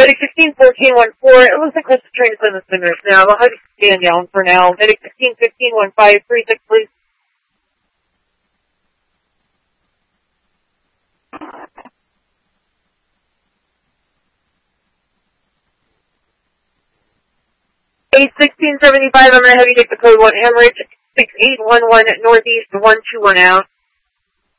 Medic 161414, it looks like Chris is trying to send us the nurse now. I'll have you stand down for now. Medic 16151536, please. Eight 1675, I'm going to have you take the code 1 hemorrhage, 6811 northeast, 121 out.